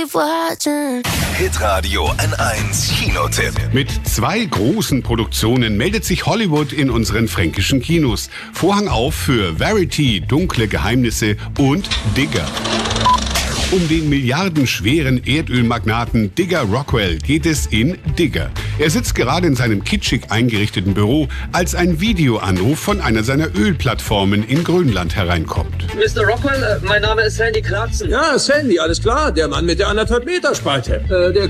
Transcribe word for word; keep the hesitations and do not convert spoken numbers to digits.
Hitradio N eins Kinotipp. Mit zwei großen Produktionen meldet sich Hollywood in unseren fränkischen Kinos. Vorhang auf für Verity, dunkle Geheimnisse und Digger. Um den milliardenschweren Erdölmagnaten Digger Rockwell geht es in Digger. Er sitzt gerade in seinem kitschig eingerichteten Büro, als ein Videoanruf von einer seiner Ölplattformen in Grönland hereinkommt. Mister Rockwell, äh, mein Name ist Sandy Clarkson. Ja, Sandy, alles klar. Der Mann mit der anderthalb Meter Spalte. Äh, der